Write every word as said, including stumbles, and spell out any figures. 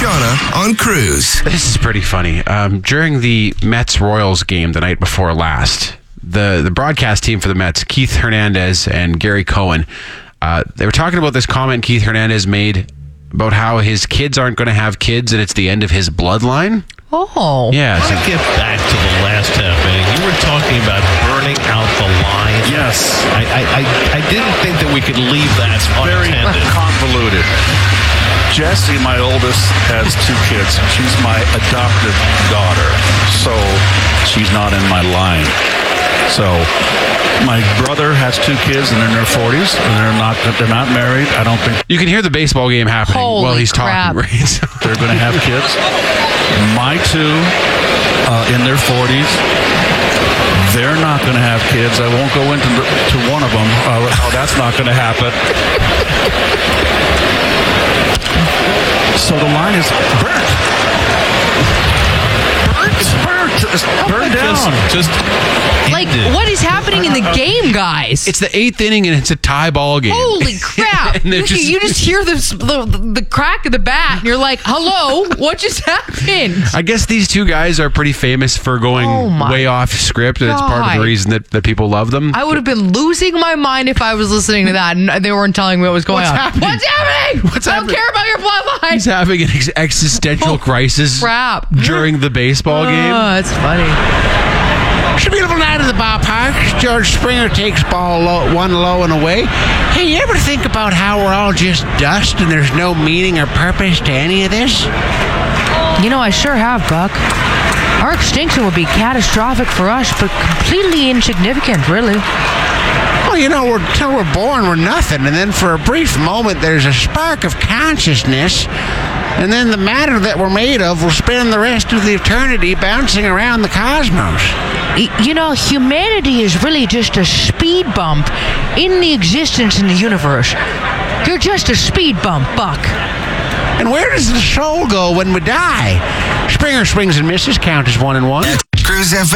Shauna on Cruise. This is pretty funny. Um, during the Mets-Royals game the night before last, the, the broadcast team for the Mets, Keith Hernandez and Gary Cohen, uh, they were talking about this comment Keith Hernandez made about how his kids aren't going to have kids and it's the end of his bloodline. Oh. Yeah. Let's So, get back to the last half inning. You were talking about burning out the line. Yes. I, I, I, I didn't think that we could leave that Very unattended. convoluted. Jessie, my oldest, has two kids. She's my adopted daughter, so she's not in my line. So my brother has two kids, and they're in their forties, and they're not they're not married. I don't think you can hear the baseball game happening Holy while he's crap. talking, right? So- they're going to have kids. My two, uh, in their forties, they're not going to have kids. I won't go into the, to one of them. Uh, how that's not going to happen. So the line is burnt. Burnt. It's burnt. It's burned down. Just, just Like, ended. what is happening in the game, guys? It's the eighth inning and it's a tie ball game. Holy crap. And they're you, just- you just hear this, the, the crack of the bat, and you're like, hello, what just happened? I guess these two guys are pretty famous for going Oh my way off script, and it's part of God. the reason that, that people love them. I would have been losing my mind if I was listening to that and they weren't telling me what was going What's on. happening? What's happening? What's I happening? don't care about your bloodline. He's having an ex- existential Oh, crisis crap. during the baseball game. Oh, that's funny. It's a beautiful night at the ballpark. George Springer takes ball low, one low and away. Hey, you ever think about how we're all just dust and there's no meaning or purpose to any of this? You know, I sure have, Buck. Our extinction would be catastrophic for us, but completely insignificant, really. Well, you know, we're, till we're born, we're nothing. And then for a brief moment, there's a spark of consciousness. And then the matter that we're made of will spend the rest of the eternity bouncing around the cosmos. Y- You know, humanity is really just a speed bump in the existence in the universe. You're just a speed bump, Buck. And where does the soul go when we die? Springer swings and misses, count as one and one. Cruise F M.